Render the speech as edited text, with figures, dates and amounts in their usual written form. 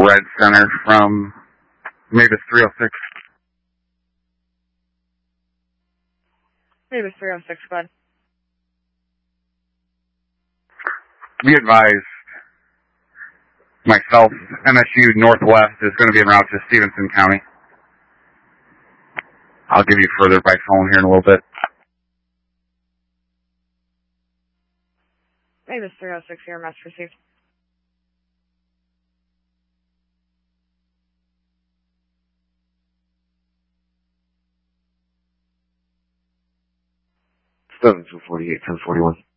Red Center from Mavis 306. Mavis 306, go ahead. We advised myself, MSU Northwest is going to be en route to Stevenson County. I'll give you further by phone here in a little bit. Mavis 306 here, message received. Seven 248 1041.